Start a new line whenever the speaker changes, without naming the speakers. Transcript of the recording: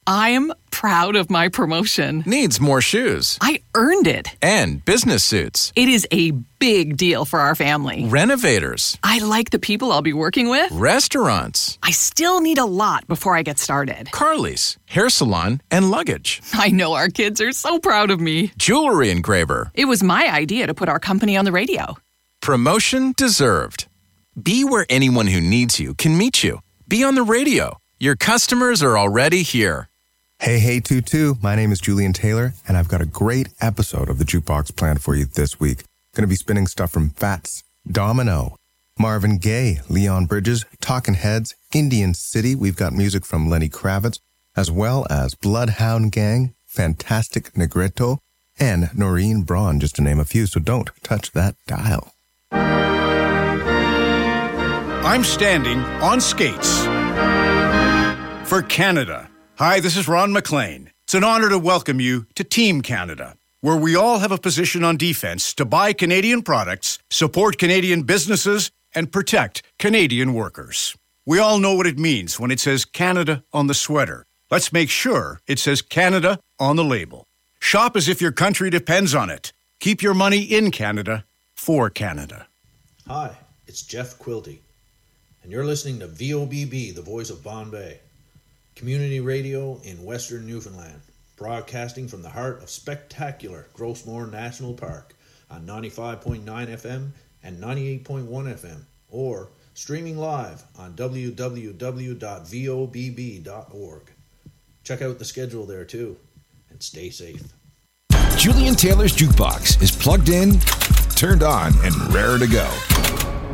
I'm proud of my promotion.
Needs more shoes.
I earned it.
And business suits.
It is a big deal for our family.
Renovators.
I like the people I'll be working with.
Restaurants.
I still need a lot before I get started.
Car lease, hair salon, and luggage.
I know our kids are so proud of me.
Jewelry engraver.
It was my idea to put our company on the radio.
Promotion deserved. Be where anyone who needs you can meet you. Be on the radio. Your customers are already here.
Hey, Tutu. My name is Julian Taylor, and I've got a great episode of the Jukebox planned for you this week. Going to be spinning stuff from Fats, Domino, Marvin Gaye, Leon Bridges, Talkin' Heads, Indian City. We've got music from Lenny Kravitz, as well as Bloodhound Gang, Fantastic Negretto, and Noreen Braun, just to name a few. So don't touch that dial.
I'm standing on skates for Canada. Hi, this is Ron McLean. It's an honor to welcome you to Team Canada, where we all have a position on defense to buy Canadian products, support Canadian businesses, and protect Canadian workers. We all know what it means when it says Canada on the sweater. Let's make sure it says Canada on the label. Shop as if your country depends on it. Keep your money in Canada for Canada.
Hi, it's Jeff Quilty, and you're listening to VOBB, the voice of Bombay. Community radio in Western Newfoundland, broadcasting from the heart of spectacular Grossmore National Park on 95.9 FM and 98.1 FM, or streaming live on www.vobb.org. Check out the schedule there too, and stay safe.
Julian Taylor's Jukebox is plugged in, turned on, and raring to go.